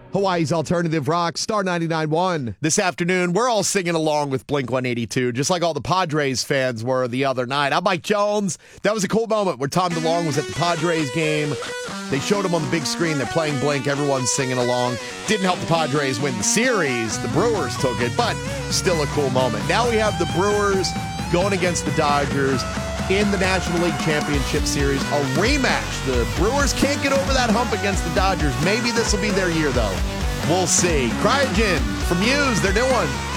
Hawaii's Alternative Rock, Star 99.1. This afternoon, we're all singing along with Blink-182, just like all the Padres fans were the other night. I'm Mike Jones. That was a cool moment where Tom DeLonge was at the Padres game. They showed him on the big screen. They're playing Blink. Everyone's singing along. Didn't help the Padres win the series. The Brewers took it, but still a cool moment. Now we have the Brewers going against the Dodgers in the National League Championship Series, a rematch. The Brewers can't get over that hump against the Dodgers. Maybe this will be their year, though. We'll see. Cryogen from Muse, they're new one.